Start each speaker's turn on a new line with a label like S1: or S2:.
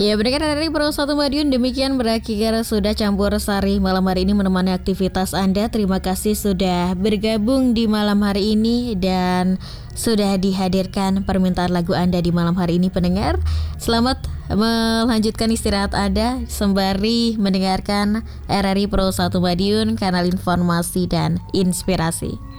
S1: Ya, pendengar dari Pro 1 Madiun, demikian berakhir sudah campur sari malam hari ini menemani aktivitas Anda. Terima kasih sudah bergabung di malam hari ini dan sudah dihadirkan permintaan lagu Anda di malam hari ini, pendengar. Selamat melanjutkan istirahat Anda sembari mendengarkan RRI Pro 1 Madiun, kanal informasi dan inspirasi.